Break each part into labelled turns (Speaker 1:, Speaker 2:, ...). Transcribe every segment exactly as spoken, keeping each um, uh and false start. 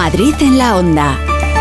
Speaker 1: Madrid en la Onda.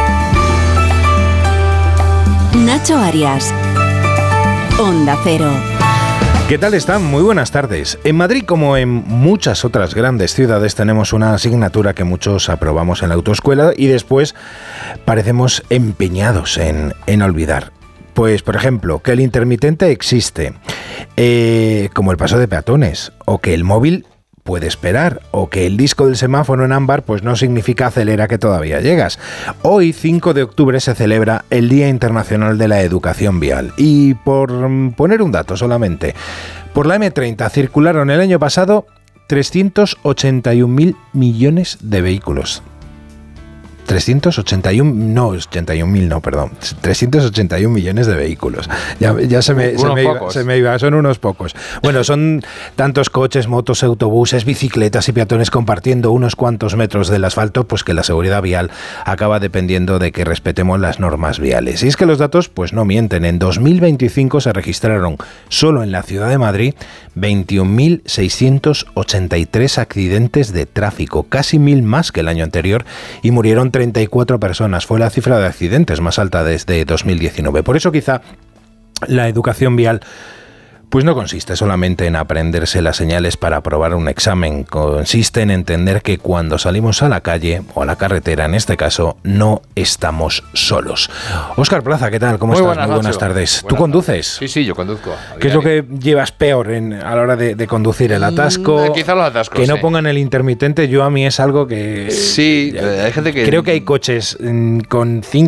Speaker 1: Nacho Arias. Onda Cero.
Speaker 2: ¿Qué tal están? Muy buenas tardes. En Madrid, como en muchas otras grandes ciudades, tenemos una asignatura que muchos aprobamos en la autoescuela y después parecemos empeñados en, en olvidar. Pues, por ejemplo, que el intermitente existe, eh, como el paso de peatones, o que el móvil puede esperar, o que el disco del semáforo en ámbar pues no significa acelera que todavía llegas. Hoy, cinco de octubre, se celebra el Día Internacional de la Educación Vial. Y por poner un dato solamente, por la eme treinta circularon el año pasado trescientos ochenta y un mil millones de vehículos. trescientos ochenta y uno, no, ochenta y un mil, no, perdón, trescientos ochenta y un millones de vehículos. Ya, ya se, me, se, me iba, se me iba, son unos pocos. Bueno, son tantos coches, motos, autobuses, bicicletas y peatones compartiendo unos cuantos metros del asfalto, pues que la seguridad vial acaba dependiendo de que respetemos las normas viales. Y es que los datos, pues no mienten. En dos mil veinticinco se registraron solo en la ciudad de Madrid veintiún mil seiscientos ochenta y tres accidentes de tráfico, casi mil más que el año anterior, y murieron treinta y cuatro personas. Fue la cifra de accidentes más alta desde dos mil diecinueve. Por eso quizá la educación vial pues no consiste solamente en aprenderse las señales para aprobar un examen. Consiste en entender que cuando salimos a la calle o a la carretera, en este caso, no estamos solos. Óscar Plaza, ¿qué tal? ¿Cómo
Speaker 3: Muy
Speaker 2: estás?
Speaker 3: buenas,
Speaker 2: Muy buenas
Speaker 3: Nacho.
Speaker 2: tardes.
Speaker 3: Buenas
Speaker 2: ¿Tú conduces?
Speaker 3: Sí, sí, yo conduzco.
Speaker 2: ¿Qué es lo que llevas peor en, a la hora de, de conducir? ¿El atasco?
Speaker 3: Mm, quizá los atascos,
Speaker 2: Que no
Speaker 3: sí.
Speaker 2: pongan el intermitente. Yo a mí es algo que...
Speaker 3: Sí,
Speaker 2: ya,
Speaker 3: hay gente que...
Speaker 2: Creo que hay coches mm, con cinco